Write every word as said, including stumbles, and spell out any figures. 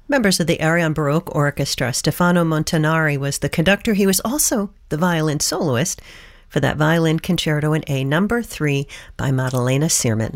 Members of the Arion Baroque Orchestra. Stefano Montanari was the conductor. He was also the violin soloist for that violin concerto in A number three by Maddalena Sirman.